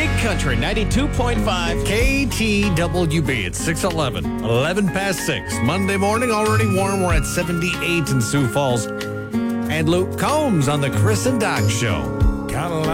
Big Country 92.5 KTWB. It's 6:11, 11 past 6. Monday morning, already warm. We're at 78 in Sioux Falls. And Luke Combs on the Chris and Doc Show. Got a